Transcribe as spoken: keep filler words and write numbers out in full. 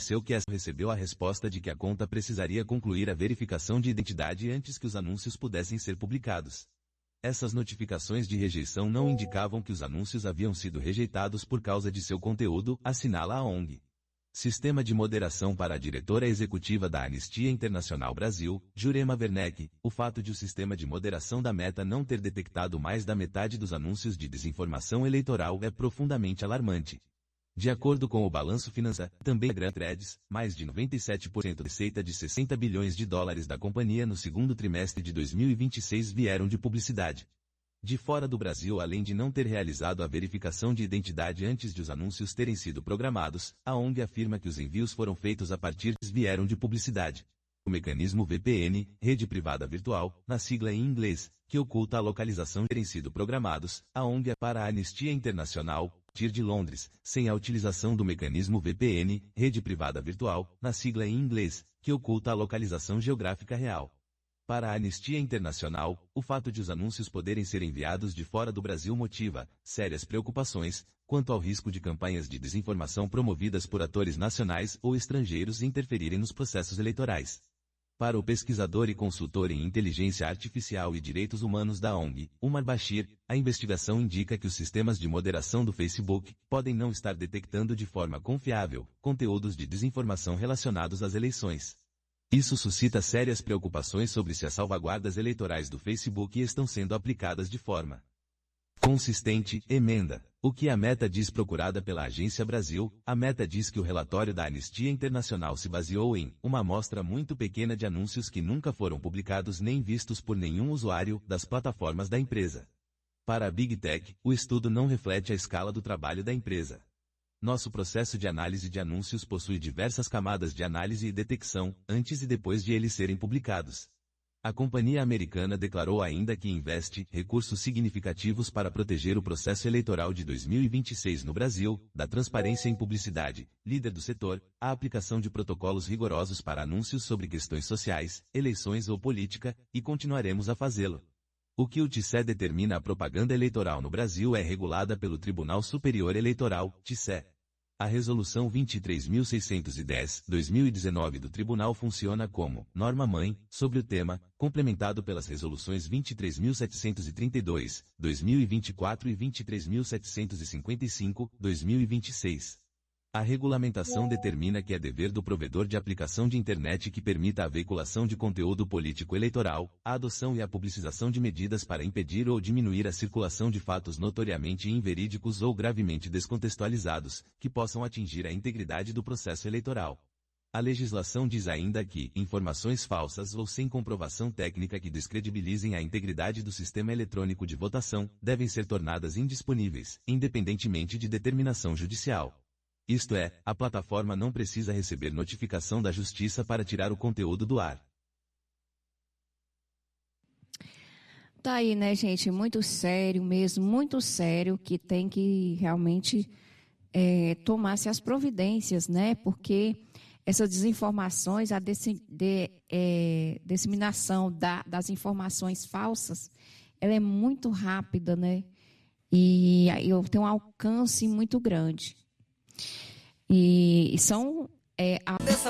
Esclareceu que essa recebeu a resposta de que a conta precisaria concluir a verificação de identidade antes que os anúncios pudessem ser publicados. Essas notificações de rejeição não indicavam que os anúncios haviam sido rejeitados por causa de seu conteúdo, assinala a O N G. Sistema de moderação. Para a diretora executiva da Anistia Internacional Brasil, Jurema Werneck, o fato de o sistema de moderação da Meta não ter detectado mais da metade dos anúncios de desinformação eleitoral é profundamente alarmante. De acordo com o balanço financeiro, também a Grand Threads, mais de noventa e sete por cento da receita de sessenta bilhões de dólares da companhia no segundo trimestre de dois mil e vinte e seis vieram de publicidade. De fora do Brasil, além de não ter realizado a verificação de identidade antes de os anúncios terem sido programados, a O N G afirma que os envios foram feitos a partir de vieram de publicidade. O mecanismo V P N, rede privada virtual, na sigla em inglês, que oculta a localização terem sido programados, a O N G para a Anistia Internacional, a partir de Londres, sem a utilização do mecanismo V P N, rede privada virtual, na sigla em inglês, que oculta a localização geográfica real. Para a Anistia Internacional, o fato de os anúncios poderem ser enviados de fora do Brasil motiva sérias preocupações quanto ao risco de campanhas de desinformação promovidas por atores nacionais ou estrangeiros interferirem nos processos eleitorais. Para o pesquisador e consultor em inteligência artificial e direitos humanos da O N G, Umar Bashir, a investigação indica que os sistemas de moderação do Facebook podem não estar detectando de forma confiável conteúdos de desinformação relacionados às eleições. Isso suscita sérias preocupações sobre se as salvaguardas eleitorais do Facebook estão sendo aplicadas de forma consistente. Emenda. O que a Meta diz? Procurada pela Agência Brasil, a Meta diz que o relatório da Anistia Internacional se baseou em uma amostra muito pequena de anúncios que nunca foram publicados nem vistos por nenhum usuário das plataformas da empresa. Para a Big Tech, o estudo não reflete a escala do trabalho da empresa. Nosso processo de análise de anúncios possui diversas camadas de análise e detecção, antes e depois de eles serem publicados. A companhia americana declarou ainda que investe recursos significativos para proteger o processo eleitoral de dois mil e vinte e seis no Brasil, da transparência em publicidade, líder do setor, a aplicação de protocolos rigorosos para anúncios sobre questões sociais, eleições ou política, e continuaremos a fazê-lo. O que o T C E determina a propaganda eleitoral no Brasil é regulada pelo Tribunal Superior Eleitoral, T C E. A Resolução vinte e três mil seiscentos e dez, dois mil e dezenove do Tribunal funciona como norma-mãe sobre o tema, complementado pelas Resoluções vinte e três mil setecentos e trinta e dois, dois mil e vinte e quatro e vinte e três mil setecentos e cinquenta e cinco, dois mil e vinte e seis. A regulamentação determina que é dever do provedor de aplicação de internet que permita a veiculação de conteúdo político eleitoral, a adoção e a publicização de medidas para impedir ou diminuir a circulação de fatos notoriamente inverídicos ou gravemente descontextualizados, que possam atingir a integridade do processo eleitoral. A legislação diz ainda que informações falsas ou sem comprovação técnica que descredibilizem a integridade do sistema eletrônico de votação devem ser tornadas indisponíveis, independentemente de determinação judicial. Isto é, a plataforma não precisa receber notificação da Justiça para tirar o conteúdo do ar. Tá aí, né, gente? Muito sério mesmo, muito sério, que tem que realmente é, tomar-se as providências, né? Porque essas desinformações, a desse, de, é, disseminação da, das informações falsas, ela é muito rápida, né? E eu tenho um alcance muito grande. E, e são... É, a...